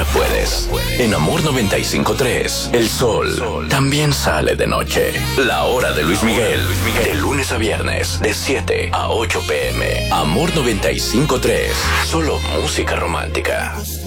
ahora puedes. En Amor 95.3, el sol también sale de noche. La hora de Luis Miguel, de lunes a viernes, de 7 a 8 p.m. Amor 95.3, solo música romántica.